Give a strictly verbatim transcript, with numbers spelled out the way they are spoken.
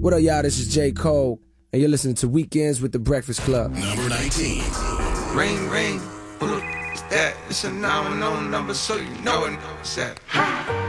What up, y'all? This is J. Cole, and you're listening to Weekends with the Breakfast Club. Number nineteen. Ring, ring. Who the f- that? It's a now unknown number, so you know it. It's that.